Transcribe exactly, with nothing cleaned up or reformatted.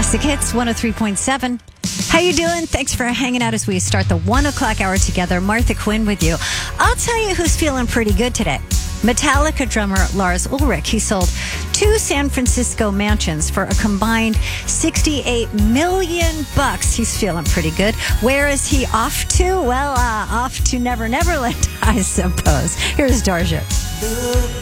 Classic Hits one oh three point seven. How you doing? Thanks for hanging out as we start the one o'clock hour together. Martha Quinn with you. I'll tell you who's feeling pretty good today. Metallica drummer Lars Ulrich. He sold two San Francisco mansions for a combined sixty-eight million bucks. He's feeling pretty good. Where is he off to? Well, uh, off to Never Neverland, I suppose. Here's Darja. Look